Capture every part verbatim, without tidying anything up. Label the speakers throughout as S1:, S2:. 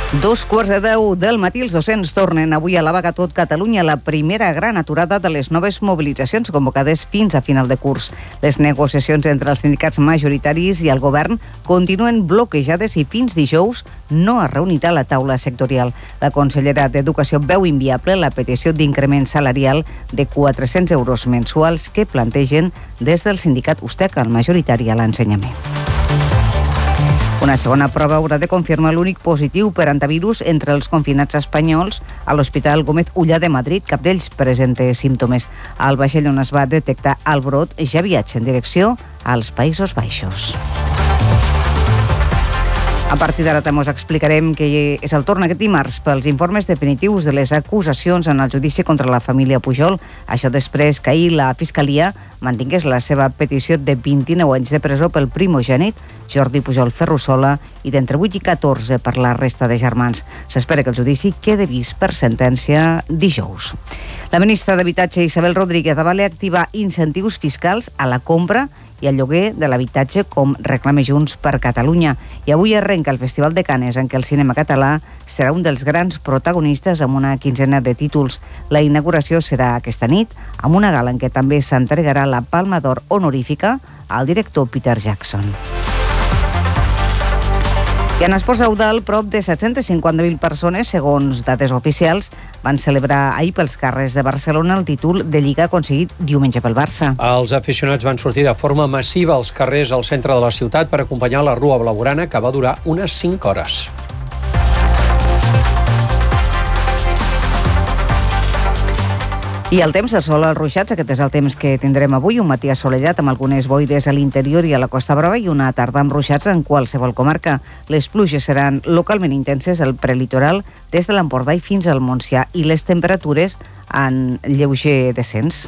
S1: Dos quarts de deu del matí, els docents tornen avui a la vaga a tot Catalunya, la primera gran aturada de les noves mobilitzacions convocades fins a final de curs. Les negociacions entre els sindicats majoritaris i el govern continuen bloquejades i fins dijous no es reunirà la taula sectorial. La consellera d'Educació veu inviable la petició d'increment salarial de quatre-cents euros mensuals que plantegen des del sindicat USTEC, el majoritari a l'ensenyament. Una segona prova haurà de confirmar l'únic positiu per antivirus entre els confinats espanyols a l'Hospital Gómez Ulla de Madrid. Cap d'ells presenta símptomes. Al vaixell on es va detectar el brot ja viatja en direcció als Països Baixos. A partir d'ara també us explicarem que és el torn aquest dimarts pels informes definitius de les acusacions en el judici contra la família Pujol. Això després que ahir la Fiscalia mantingués la seva petició de vint-i-nou anys de presó pel primogènit, Jordi Pujol Ferrusola, i d'entre vuit i catorze per la resta de germans. S'espera que el judici quede vist per sentència dijous. La ministra d'Habitatge, Isabel Rodríguez, va activar incentius fiscals a la compra i el lloguer de l'habitatge com reclama Junts per Catalunya. I avui arrenca el Festival de Canes, en què el cinema català serà un dels grans protagonistes amb una quinzena de títols. La inauguració serà aquesta nit, amb una gala en què també s'entregarà la Palma d'Or honorífica al director Peter Jackson. I en esports Eudal, prop de set-centes cinquanta mil persones, segons dades oficials, van celebrar ahir pels carrers de Barcelona el títol de Lliga aconseguit diumenge pel Barça.
S2: Els aficionats van sortir de forma massiva als carrers al centre de la ciutat per acompanyar la Rua Blaugrana, que va durar unes cinc hores. I el temps, el sol als ruixats, aquest és el temps que tindrem avui, un matí assolellat amb algunes boires a l'interior i a la Costa Brava i una tarda amb ruixats en qualsevol comarca. Les pluges seran localment intenses al prelitoral des de l'Empordà i fins al Montsià i les temperatures en lleuger descens.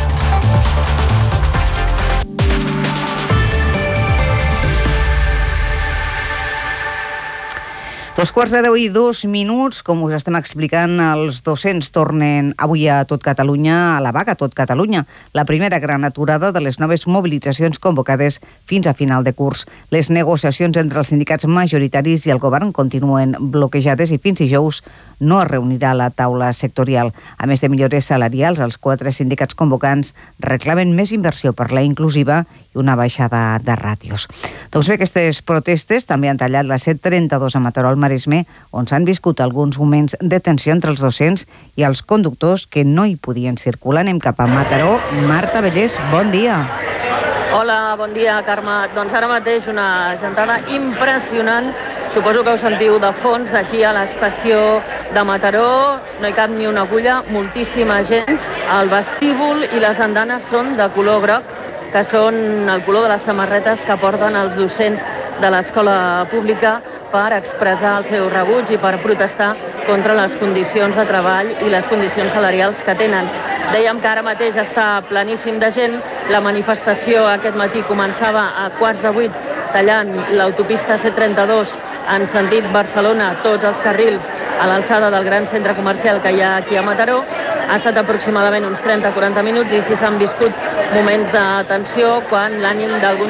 S2: Dos quarts de deu i dos minuts, com us estem explicant, els docents tornen avui a tot Catalunya, a la vaga a tot Catalunya, la primera gran aturada de les noves mobilitzacions convocades fins a final de curs. Les negociacions entre els sindicats majoritaris i el govern continuen bloquejades i fins dijous no es reunirà la taula sectorial. A més de millores salarials, els quatre sindicats convocants reclamen més inversió per la inclusiva i una baixada de ràtios. Doncs bé, aquestes protestes també han tallat la C trenta-dos a Mataró al Maresme, on s'han viscut alguns moments de tensió entre els docents i els conductors que no hi podien circular. Anem cap a Mataró. Marta Vallès, bon dia.
S3: Hola, bon dia, Carme. Doncs ara mateix una gentada impressionant. Suposo que ho sentiu de fons aquí a l'estació de Mataró. No hi cap ni una agulla, moltíssima gent. El vestíbul i les andanes són de color groc, que són el color de les samarretes que porten els docents de l'escola pública per expressar el seu rebuig i per protestar contra les condicions de treball i les condicions salarials que tenen. Dèiem que ara mateix està planíssim de gent. La manifestació aquest matí començava a quarts de vuit, tallant l'autopista C trenta-dos en sentit Barcelona, tots els carrils a l'alçada del gran centre comercial que hi ha aquí a Mataró. Ha estat aproximadament uns trenta a quaranta minuts i sí s'han viscut moments de tensió quan l'ànim d'alguns